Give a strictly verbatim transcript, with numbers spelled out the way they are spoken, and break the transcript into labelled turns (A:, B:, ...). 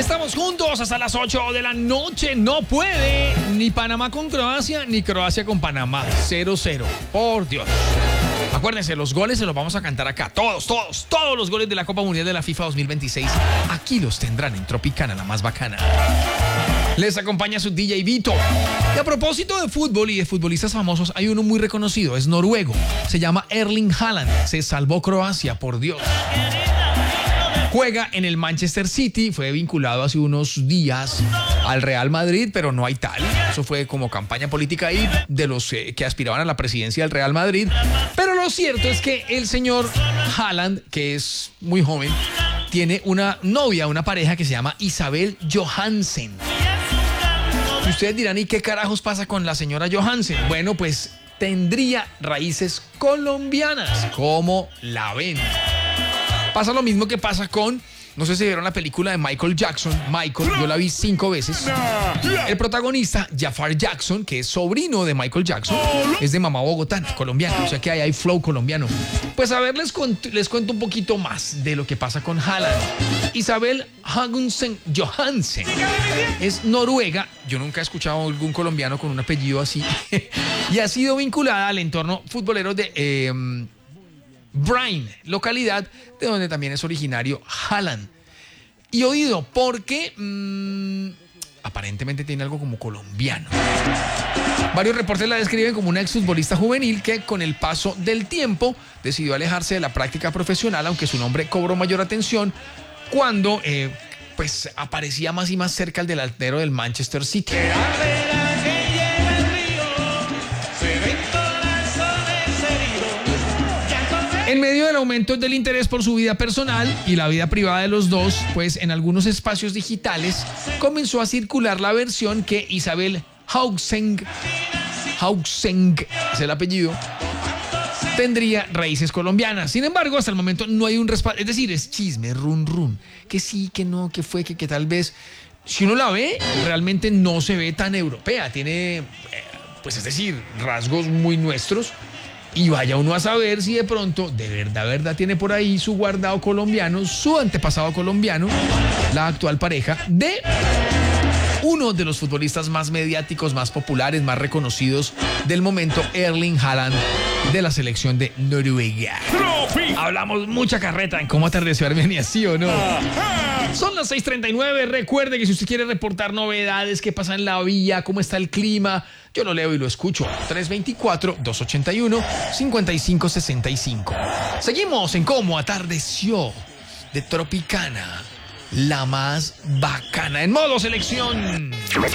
A: Estamos juntos hasta las ocho de la noche. No puede ni Panamá con Croacia, ni Croacia con Panamá. cero cero. Por Dios. Acuérdense, los goles se los vamos a cantar acá. Todos, todos, todos los goles de la Copa Mundial de la FIFA dos mil veintiséis. Aquí los tendrán en Tropicana, la más bacana. Les acompaña su D J Vito. Y a propósito de fútbol y de futbolistas famosos, hay uno muy reconocido, es noruego. Se llama Erling Haaland. Se salvó Croacia, por Dios. Juega en el Manchester City, fue vinculado hace unos días al Real Madrid, pero no hay tal. Eso fue como campaña política ahí de los eh, que aspiraban a la presidencia del Real Madrid. Pero lo cierto es que el señor Haaland, que es muy joven, tiene una novia, una pareja que se llama Isabel Johansen. Y ustedes dirán, ¿y qué carajos pasa con la señora Johansen? Bueno, pues tendría raíces colombianas. ¿Cómo la ven? Pasa lo mismo que pasa con, no sé si vieron la película de Michael Jackson. Michael, yo la vi cinco veces. El protagonista, Jafar Jackson, que es sobrino de Michael Jackson, es de mamá bogotana, colombiana. O sea que ahí hay flow colombiano. Pues a ver, les, cont- les cuento un poquito más de lo que pasa con Haaland. Isabel Hagunsen Johansen es noruega. Yo nunca he escuchado a algún colombiano con un apellido así. Y ha sido vinculada al entorno futbolero de... Eh, Brain, localidad de donde también es originario Haaland. Y oído, porque mmm, aparentemente tiene algo como colombiano. Varios reportes la describen como una exfutbolista juvenil que con el paso del tiempo decidió alejarse de la práctica profesional, aunque su nombre cobró mayor atención cuando eh, pues aparecía más y más cerca el delantero del Manchester City. En medio del aumento del interés por su vida personal y la vida privada de los dos, pues en algunos espacios digitales comenzó a circular la versión que Isabel Haugsen, Haugsen es el apellido, tendría raíces colombianas. Sin embargo, hasta el momento no hay un respaldo, es decir, es chisme, run run, que sí, que no, que fue, que, que tal vez, si uno la ve, realmente no se ve tan europea, tiene, pues es decir, rasgos muy nuestros. Y vaya uno a saber si de pronto, de verdad, verdad, tiene por ahí su guardado colombiano, su antepasado colombiano, la actual pareja de uno de los futbolistas más mediáticos, más populares, más reconocidos del momento, Erling Haaland, de la selección de Noruega. Hablamos mucha carreta en cómo atardeció Armenia, ¿sí o no? Son las seis treinta y nueve. Recuerde que si usted quiere reportar novedades, qué pasa en la vía, cómo está el clima, yo lo leo y lo escucho. tres dos cuatro, dos ocho uno, cinco cinco seis cinco. Seguimos en cómo atardeció de Tropicana, la más bacana, en modo selección.